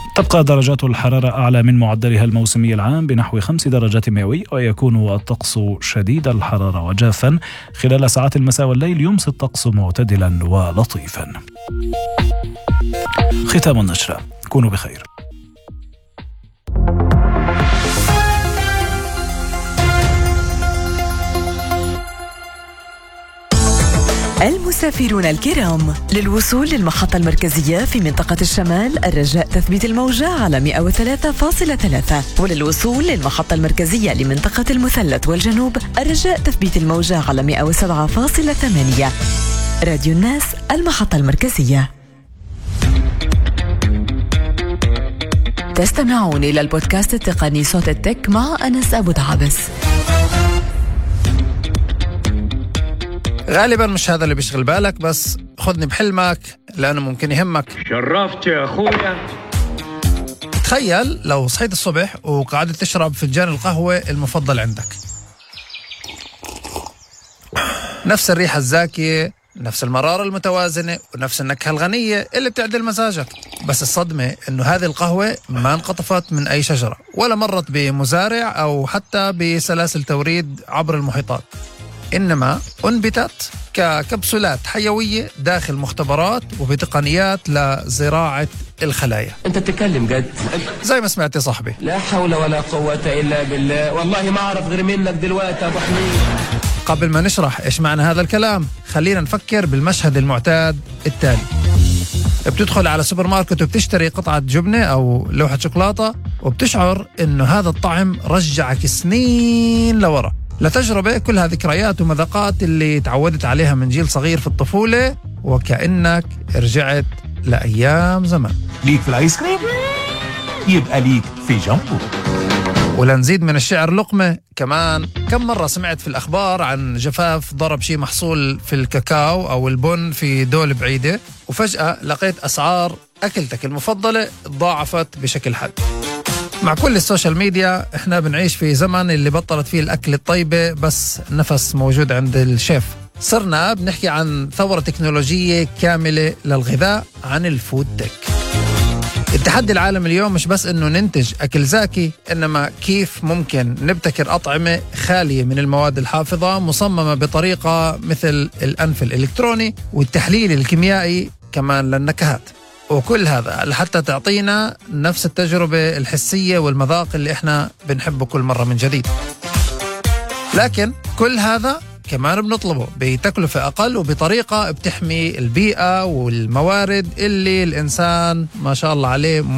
تبقى درجات الحرارة أعلى من معدلها الموسمي العام بنحو 5 درجات مئوية، ويكون الطقس شديد الحرارة وجافا خلال ساعات المساء والليل. يمسي الطقس معتدلا ولطيفا. ختام النشرة. كونوا بخير. المسافرون الكرام، للوصول للمحطة المركزية في منطقة الشمال الرجاء تثبيت الموجة على 103.3، وللوصول للمحطة المركزية لمنطقة المثلث والجنوب الرجاء تثبيت الموجة على 107.8. راديو الناس، المحطة المركزية. تستمعون إلى البودكاست التقني صوت التك مع أنس أبو دعابس. غالبا مش هذا اللي بيشغل بالك، بس خذني بحلمك لأنه ممكن يهمك. شرفت يا أخويا. تخيل لو صحيت الصبح وقعدت تشرب فنجان القهوة المفضل عندك، نفس الريحة الزاكية، نفس المرارة المتوازنة، ونفس النكهة الغنية اللي بتعدل مزاجك. بس الصدمة إنه هذه القهوة ما انقطفت من أي شجرة، ولا مرت بمزارع أو حتى بسلاسل توريد عبر المحيطات، إنما أنبتت ككبسولات حيوية داخل مختبرات وبتقنيات لزراعة الخلايا. أنت تتكلم جد؟ زي ما سمعت يا صاحبي. لا حول ولا قوة إلا بالله، والله ما أعرف غير منك دلوقتي أبو حميد. قبل ما نشرح إيش معنى هذا الكلام، خلينا نفكر بالمشهد المعتاد التالي. بتدخل على سوبر ماركت وبتشتري قطعة جبنة أو لوحة شوكولاتة، وبتشعر إنه هذا الطعم رجعك سنين لورا، لتجربة كلها ذكريات ومذاقات اللي تعودت عليها من جيل صغير في الطفولة، وكأنك رجعت لأيام زمان. ليك في الآيس كريم يبقى ليك في جامبو. ولنزيد من الشعر لقمة كمان، كم مرة سمعت في الأخبار عن جفاف ضرب شيء محصول في الكاكاو أو البن في دول بعيدة، وفجأة لقيت أسعار أكلتك المفضلة ضاعفت بشكل حاد. مع كل السوشيال ميديا احنا بنعيش في زمن اللي بطلت فيه الأكل الطيبة بس نفس موجود عند الشيف. صرنا بنحكي عن ثورة تكنولوجية كاملة للغذاء، عن الفود تك. التحدي العالم اليوم مش بس انه ننتج أكل زاكي، انما كيف ممكن نبتكر أطعمة خالية من المواد الحافظة، مصممة بطريقة مثل الأنف الإلكتروني والتحليل الكيميائي كمان للنكهات. وكل هذا لحتى تعطينا نفس التجربة الحسية والمذاق اللي احنا بنحبه كل مرة من جديد. لكن كل هذا كمان بنطلبه بتكلفة أقل وبطريقة بتحمي البيئة والموارد اللي الإنسان ما شاء الله عليه